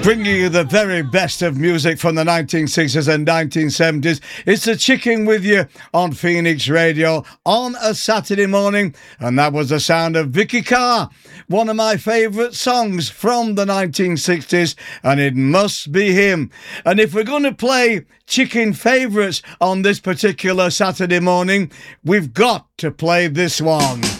Bringing you the very best of music from the 1960s and 1970s. It's The Chicken with you on Phoenix Radio on a Saturday morning. And that was the sound of Vicky Carr, one of my favourite songs from the 1960s. And it must be him. And if we're going to play chicken favourites on this particular Saturday morning, we've got to play this one.